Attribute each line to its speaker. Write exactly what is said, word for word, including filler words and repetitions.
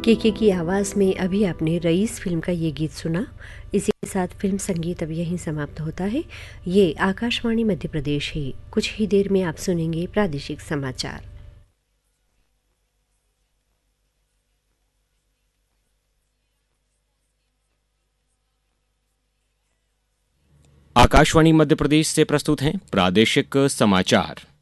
Speaker 1: केके की आवाज़ में अभी आपने रईस फिल्म का ये गीत सुना। इसी के साथ फिल्म संगीत अब यहीं समाप्त होता है। ये आकाशवाणी मध्य प्रदेश है। कुछ ही देर में आप सुनेंगे प्रादेशिक समाचार।
Speaker 2: आकाशवाणी मध्य प्रदेश से प्रस्तुत हैं प्रादेशिक समाचार।